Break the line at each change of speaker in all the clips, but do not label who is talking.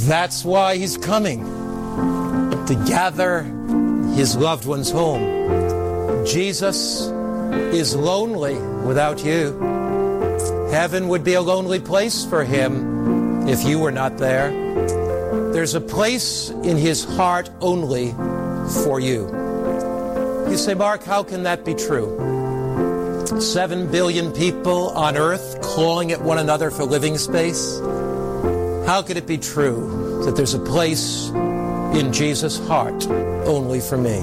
That's why he's coming, to gather his loved ones home. Jesus is lonely without you. Heaven would be a lonely place for him if you were not there. There's a place in his heart only for you. You say, Mark, how can that be true? 7 billion people on earth clawing at one another for living space. How could it be true that there's a place in Jesus' heart only for me?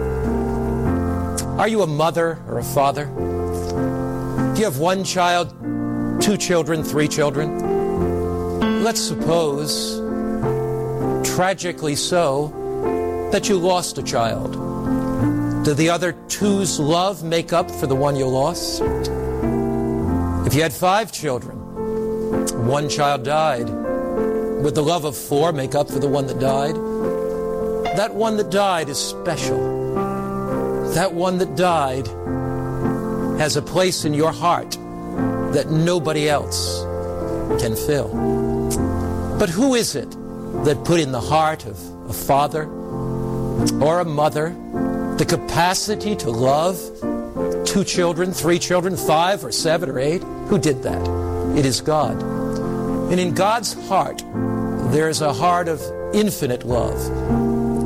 Are you a mother or a father? Do you have 1 child, 2 children, 3 children? Let's suppose, tragically so, that you lost a child. Do the other 2's love make up for the one you lost? If you had 5 children, 1 child died, would the love of 4 make up for the one that died? That one that died is special. That one that died has a place in your heart that nobody else can fill. But who is it that put in the heart of a father or a mother the capacity to love 2 children, 3 children, 5 or 7 or 8? Who did that? It is God. And in God's heart, there is a heart of infinite love.